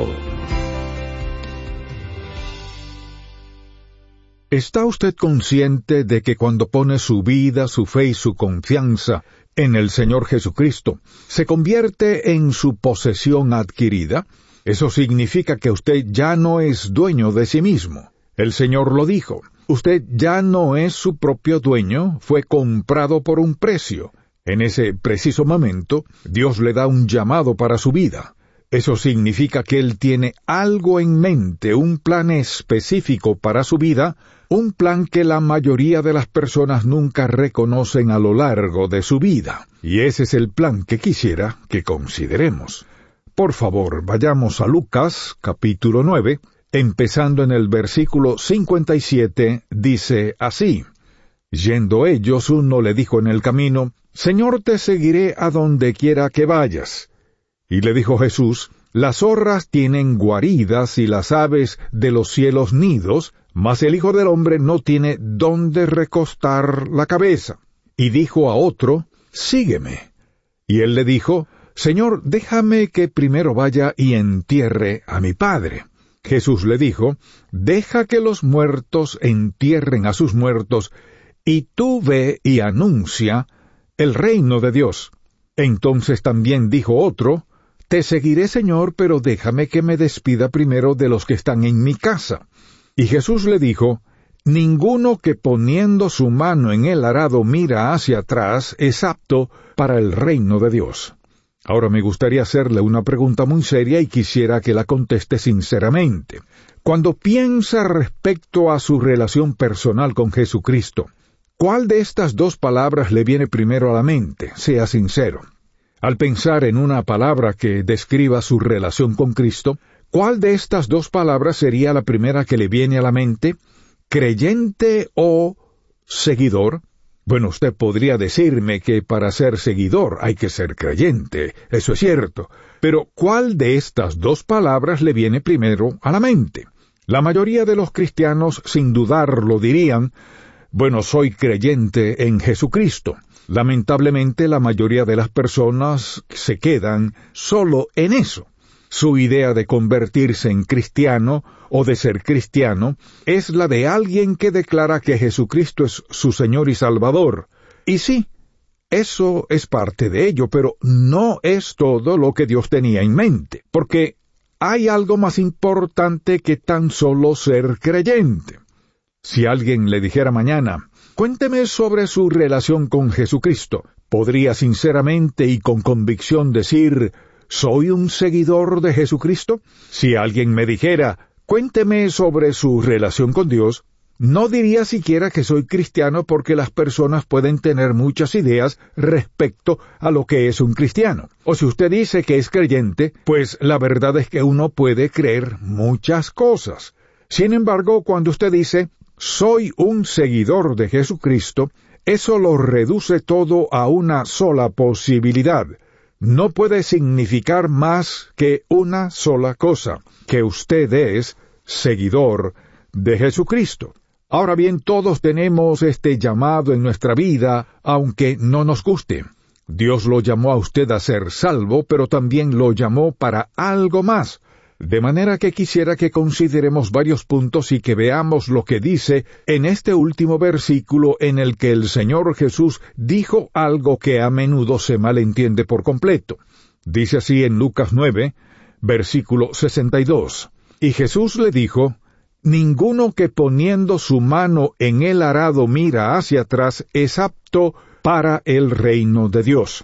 ¿Está usted consciente de que cuando pone su vida, su fe y su confianza en el Señor Jesucristo, se convierte en su posesión adquirida? Eso significa que usted ya no es dueño de sí mismo. El Señor lo dijo. Usted ya no es su propio dueño, fue comprado por un precio. En ese preciso momento, Dios le da un llamado para su vida. Eso significa que Él tiene algo en mente, un plan específico para su vida, un plan que la mayoría de las personas nunca reconocen a lo largo de su vida. Y ese es el plan que quisiera que consideremos. Por favor, vayamos a Lucas, capítulo nueve, empezando en el versículo cincuenta y siete, dice así: Yendo ellos, uno le dijo en el camino: Señor, te seguiré a donde quiera que vayas. Y le dijo Jesús: Las zorras tienen guaridas y las aves de los cielos nidos, mas el Hijo del Hombre no tiene dónde recostar la cabeza. Y dijo a otro: Sígueme. Y él le dijo: Señor, déjame que primero vaya y entierre a mi padre. Jesús le dijo: Deja que los muertos entierren a sus muertos, y tú ve y anuncia el reino de Dios. Entonces también dijo otro: Te seguiré, Señor, pero déjame que me despida primero de los que están en mi casa. Y Jesús le dijo: Ninguno que poniendo su mano en el arado mira hacia atrás es apto para el reino de Dios. Ahora me gustaría hacerle una pregunta muy seria y quisiera que la conteste sinceramente. Cuando piensa respecto a su relación personal con Jesucristo, ¿cuál de estas dos palabras le viene primero a la mente? Sea sincero. Al pensar en una palabra que describa su relación con Cristo, ¿cuál de estas dos palabras sería la primera que le viene a la mente? ¿Creyente o seguidor? Bueno, usted podría decirme que para ser seguidor hay que ser creyente, eso es cierto, pero ¿cuál de estas dos palabras le viene primero a la mente? La mayoría de los cristianos, sin dudarlo, dirían: Bueno, soy creyente en Jesucristo. Lamentablemente, la mayoría de las personas se quedan solo en eso. Su idea de convertirse en cristiano o de ser cristiano es la de alguien que declara que Jesucristo es su Señor y Salvador. Y sí, eso es parte de ello, pero no es todo lo que Dios tenía en mente, porque hay algo más importante que tan solo ser creyente. Si alguien le dijera mañana: Cuénteme sobre su relación con Jesucristo, podría sinceramente y con convicción decir: ¿Soy un seguidor de Jesucristo? Si alguien me dijera: Cuénteme sobre su relación con Dios, no diría siquiera que soy cristiano, porque las personas pueden tener muchas ideas respecto a lo que es un cristiano. O si usted dice que es creyente, pues la verdad es que uno puede creer muchas cosas. Sin embargo, cuando usted dice: Soy un seguidor de Jesucristo, eso lo reduce todo a una sola posibilidad. No puede significar más que una sola cosa: que usted es seguidor de Jesucristo. Ahora bien, todos tenemos este llamado en nuestra vida, aunque no nos guste. Dios lo llamó a usted a ser salvo, pero también lo llamó para algo más. De manera que quisiera que consideremos varios puntos y que veamos lo que dice en este último versículo, en el que el Señor Jesús dijo algo que a menudo se malentiende por completo. Dice así en Lucas nueve, versículo sesenta y dos. Y Jesús le dijo: Ninguno que poniendo su mano en el arado mira hacia atrás es apto para el reino de Dios.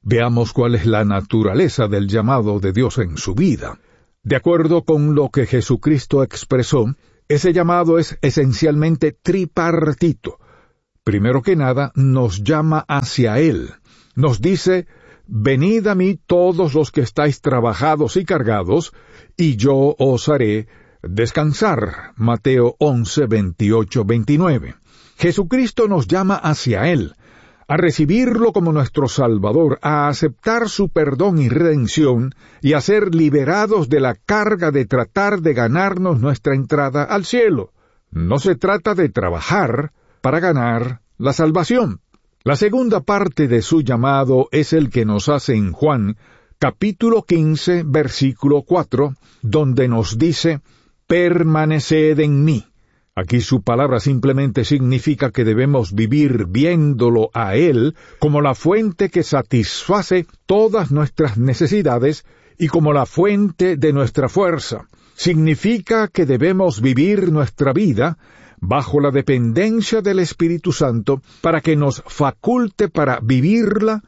Veamos cuál es la naturaleza del llamado de Dios en su vida. De acuerdo con lo que Jesucristo expresó, ese llamado es esencialmente tripartito. Primero que nada, nos llama hacia Él. Nos dice: venid a mí todos los que estáis trabajados y cargados, y yo os haré descansar. Mateo once, veintiocho, veintinueve. Jesucristo nos llama hacia Él, a recibirlo como nuestro Salvador, a aceptar su perdón y redención, y a ser liberados de la carga de tratar de ganarnos nuestra entrada al cielo. No se trata de trabajar para ganar la salvación. La segunda parte de su llamado es el que nos hace en Juan, capítulo quince, versículo cuatro, donde nos dice: permaneced en mí. Aquí su palabra simplemente significa que debemos vivir viéndolo a Él como la fuente que satisface todas nuestras necesidades y como la fuente de nuestra fuerza. Significa que debemos vivir nuestra vida bajo la dependencia del Espíritu Santo para que nos faculte para vivirla,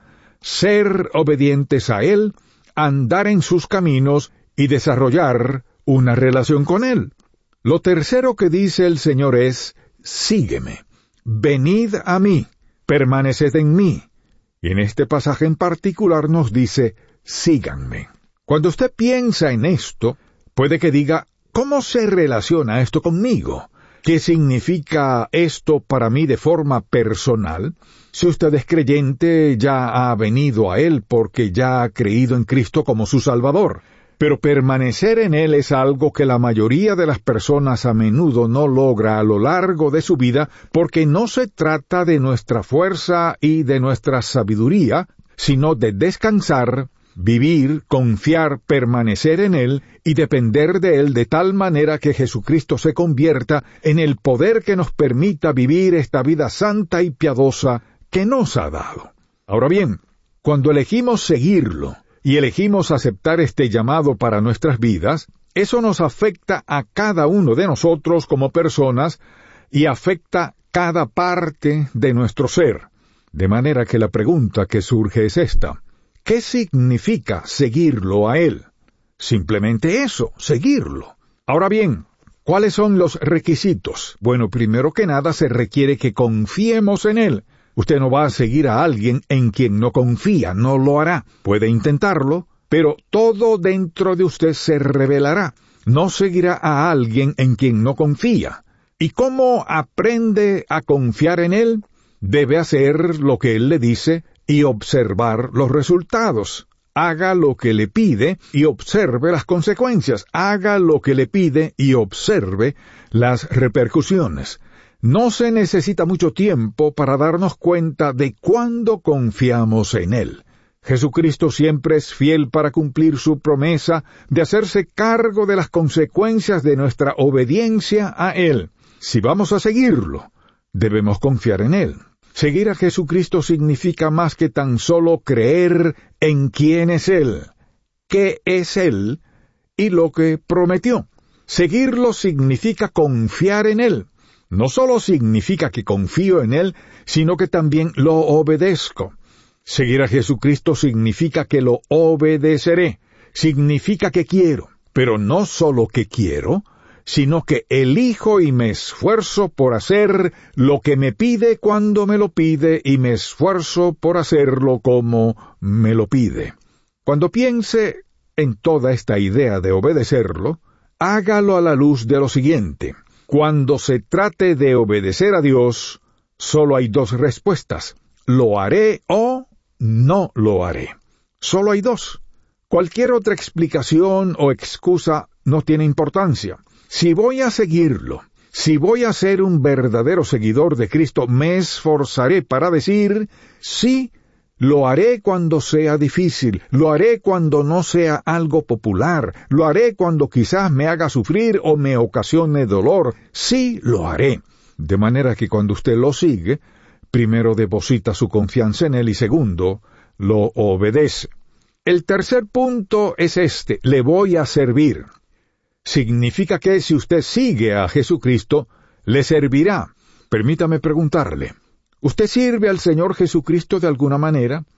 ser obedientes a Él, andar en sus caminos y desarrollar una relación con Él. Lo tercero que dice el Señor es: sígueme, venid a mí, permaneced en mí. Y en este pasaje en particular nos dice: síganme. Cuando usted piensa en esto, puede que diga: ¿cómo se relaciona esto conmigo? ¿Qué significa esto para mí de forma personal? Si usted es creyente, ya ha venido a Él porque ya ha creído en Cristo como su Salvador. Pero permanecer en Él es algo que la mayoría de las personas a menudo no logra a lo largo de su vida, porque no se trata de nuestra fuerza y de nuestra sabiduría, sino de descansar, vivir, confiar, permanecer en Él y depender de Él de tal manera que Jesucristo se convierta en el poder que nos permita vivir esta vida santa y piadosa que nos ha dado. Ahora bien, cuando elegimos seguirlo y elegimos aceptar este llamado para nuestras vidas, eso nos afecta a cada uno de nosotros como personas y afecta cada parte de nuestro ser. De manera que la pregunta que surge es esta: ¿qué significa seguirlo a Él? Simplemente eso, seguirlo. Ahora bien, ¿cuáles son los requisitos? Bueno, primero que nada se requiere que confiemos en Él. Usted no va a seguir a alguien en quien no confía, no lo hará. Puede intentarlo, pero todo dentro de usted se revelará. No seguirá a alguien en quien no confía. ¿Y cómo aprende a confiar en Él? Debe hacer lo que Él le dice y observar los resultados. Haga lo que le pide y observe las consecuencias. Haga lo que le pide y observe las repercusiones. No se necesita mucho tiempo para darnos cuenta de cuándo confiamos en Él. Jesucristo siempre es fiel para cumplir su promesa de hacerse cargo de las consecuencias de nuestra obediencia a Él. Si vamos a seguirlo, debemos confiar en Él. Seguir a Jesucristo significa más que tan solo creer en quién es Él, qué es Él y lo que prometió. Seguirlo significa confiar en Él. No solo significa que confío en Él, sino que también lo obedezco. Seguir a Jesucristo significa que lo obedeceré. Significa que quiero, pero no solo que quiero, sino que elijo y me esfuerzo por hacer lo que me pide cuando me lo pide y me esfuerzo por hacerlo como me lo pide. Cuando piense en toda esta idea de obedecerlo, hágalo a la luz de lo siguiente. Cuando se trate de obedecer a Dios, solo hay dos respuestas: lo haré o no lo haré. Solo hay dos. Cualquier otra explicación o excusa no tiene importancia. Si voy a seguirlo, si voy a ser un verdadero seguidor de Cristo, me esforzaré para decir sí. Lo haré cuando sea difícil, lo haré cuando no sea algo popular, lo haré cuando quizás me haga sufrir o me ocasione dolor. Sí, lo haré. De manera que cuando usted lo sigue, primero deposita su confianza en Él y segundo, lo obedece. El tercer punto es este: le voy a servir. Significa que si usted sigue a Jesucristo, le servirá. Permítame preguntarle, ¿usted sirve al Señor Jesucristo de alguna manera?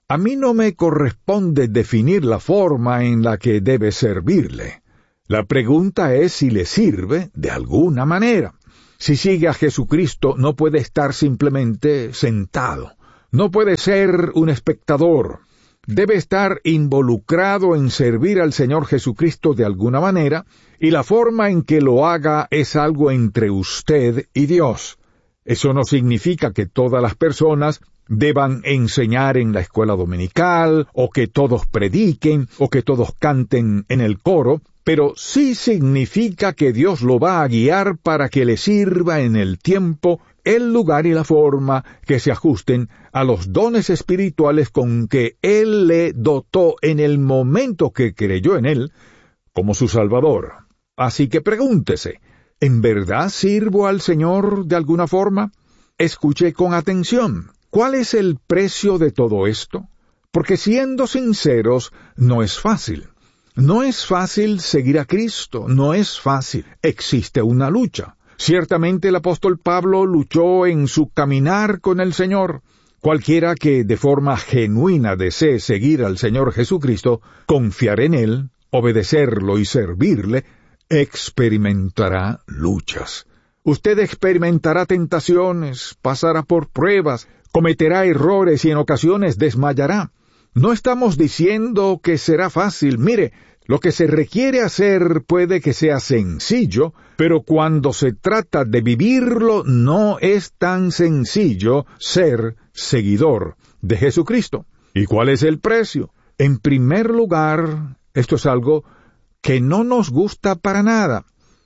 A mí no me corresponde definir la forma en la que debe servirle. La pregunta es si le sirve de alguna manera. Si sigue a Jesucristo, no puede estar simplemente sentado. No puede ser un espectador. Debe estar involucrado en servir al Señor Jesucristo de alguna manera, y la forma en que lo haga es algo entre usted y Dios. Eso no significa que todas las personas deban enseñar en la escuela dominical, o que todos prediquen, o que todos canten en el coro, pero sí significa que Dios lo va a guiar para que le sirva en el tiempo, el lugar y la forma que se ajusten a los dones espirituales con que Él le dotó en el momento que creyó en Él como su Salvador. Así que pregúntese, ¿en verdad sirvo al Señor de alguna forma? Escuche con atención. ¿Cuál es el precio de todo esto? Porque siendo sinceros, no es fácil. No es fácil seguir a Cristo, no es fácil. Existe una lucha. Ciertamente el apóstol Pablo luchó en su caminar con el Señor. Cualquiera que de forma genuina desee seguir al Señor Jesucristo, confiar en Él, obedecerlo y servirle, experimentará luchas. Usted experimentará tentaciones, pasará por pruebas, cometerá errores y en ocasiones desmayará. No estamos diciendo que será fácil. Mire, lo que se requiere hacer puede que sea sencillo, pero cuando se trata de vivirlo no es tan sencillo ser seguidor de Jesucristo. ¿Y cuál es el precio? En primer lugar, esto es algo que no nos gusta para nada,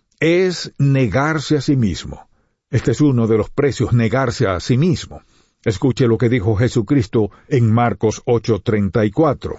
es negarse a sí mismo. Este es uno de los precios, negarse a sí mismo. Escuche lo que dijo Jesucristo en Marcos ocho treinta y cuatro.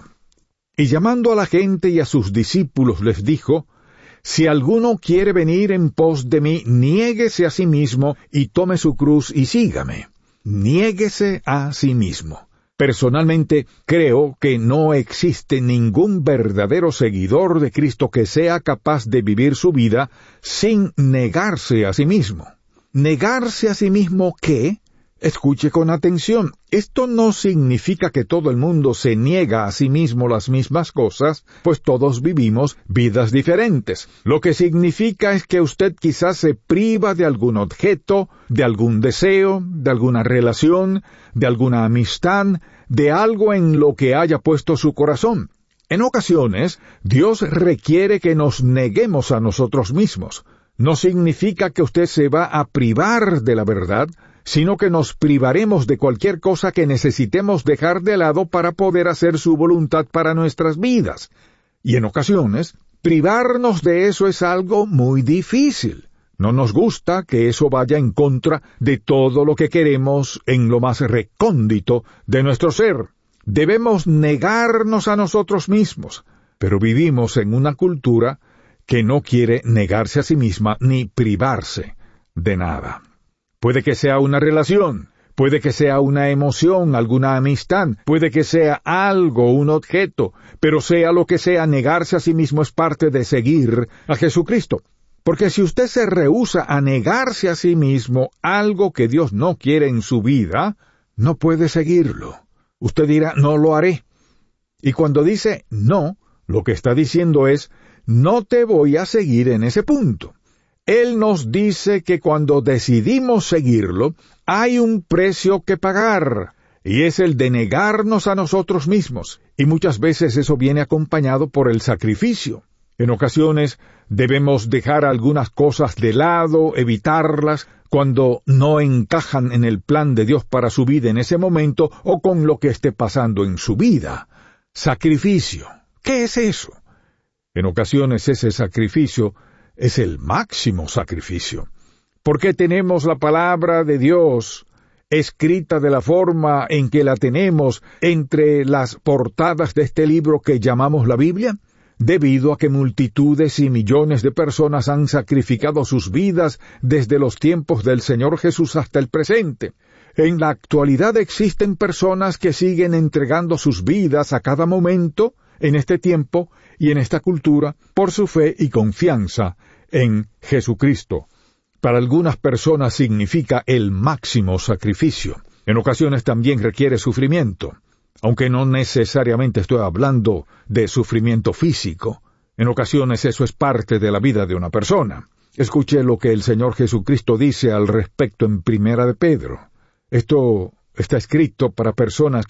Y llamando a la gente y a sus discípulos les dijo, si alguno quiere venir en pos de mí, niéguese a sí mismo y tome su cruz y sígame. Niéguese a sí mismo. Personalmente creo que no existe ningún verdadero seguidor de Cristo que sea capaz de vivir su vida sin negarse a sí mismo. ¿Negarse a sí mismo qué? Escuche con atención. Esto no significa que todo el mundo se niega a sí mismo las mismas cosas, pues todos vivimos vidas diferentes. Lo que significa es que usted quizás se priva de algún objeto, de algún deseo, de alguna relación, de alguna amistad, de algo en lo que haya puesto su corazón. En ocasiones, Dios requiere que nos neguemos a nosotros mismos. No significa que usted se va a privar de la verdad, sino que nos privaremos de cualquier cosa que necesitemos dejar de lado para poder hacer su voluntad para nuestras vidas. Y en ocasiones, privarnos de eso es algo muy difícil. No nos gusta que eso vaya en contra de todo lo que queremos en lo más recóndito de nuestro ser. Debemos negarnos a nosotros mismos, pero vivimos en una cultura que no quiere negarse a sí misma ni privarse de nada. Puede que sea una relación, puede que sea una emoción, alguna amistad, puede que sea algo, un objeto, pero sea lo que sea, negarse a sí mismo es parte de seguir a Jesucristo. Porque si usted se rehúsa a negarse a sí mismo algo que Dios no quiere en su vida, no puede seguirlo. Usted dirá, no lo haré. Y cuando dice no, lo que está diciendo es, no te voy a seguir en ese punto. Él nos dice que cuando decidimos seguirlo, hay un precio que pagar, y es el de negarnos a nosotros mismos, y muchas veces eso viene acompañado por el sacrificio. En ocasiones debemos dejar algunas cosas de lado, evitarlas, cuando no encajan en el plan de Dios para su vida en ese momento, o con lo que esté pasando en su vida. Sacrificio. ¿Qué es eso? En ocasiones ese sacrificio es el máximo sacrificio, porque tenemos la palabra de Dios escrita de la forma en que la tenemos entre las portadas de este libro que llamamos la Biblia, debido a que multitudes y millones de personas han sacrificado sus vidas desde los tiempos del Señor Jesús hasta el presente. En la actualidad existen personas que siguen entregando sus vidas a cada momento, en este tiempo y en esta cultura, por su fe y confianza en Jesucristo. Para algunas personas significa el máximo sacrificio. En ocasiones también requiere sufrimiento. aunque no necesariamente estoy hablando de sufrimiento físico. En ocasiones eso es parte de la vida de una persona. Escuche lo que el Señor Jesucristo dice al respecto en Primera de Pedro. Esto está escrito para personas